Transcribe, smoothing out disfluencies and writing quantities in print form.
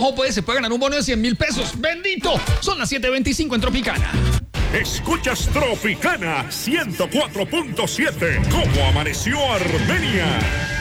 pues se puede ganar un bono de 100,000 pesos. ¡Bendito! Son las 7:25 en Tropicana. Escuchas Tropicana 104.7. ¿Cómo amaneció Armenia?